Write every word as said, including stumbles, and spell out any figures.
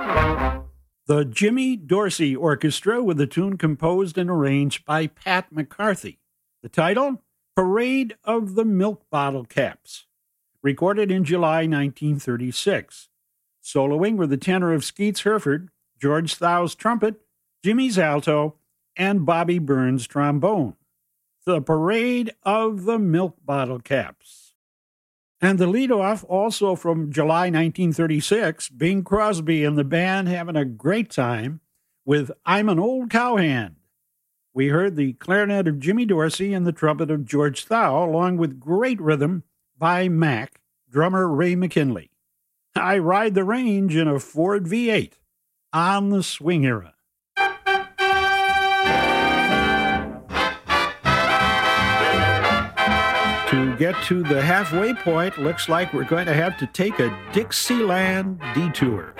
The Jimmy Dorsey Orchestra with a tune composed and arranged by Pat McCarthy. The title, Parade of the Milk Bottle Caps. Recorded in July nineteen thirty-six. Soloing were the tenor of Skeets Herford, George Thau's trumpet, Jimmy's alto, and Bobby Burns' trombone. The Parade of the Milk Bottle Caps. And the leadoff, also from July nineteen thirty-six, Bing Crosby and the band having a great time with I'm an Old Cowhand. We heard the clarinet of Jimmy Dorsey and the trumpet of George Thau, along with great rhythm by Mac, drummer Ray McKinley. I ride the range in a Ford V eight on the swing era. To get to the halfway point, looks like we're going to have to take a Dixieland detour.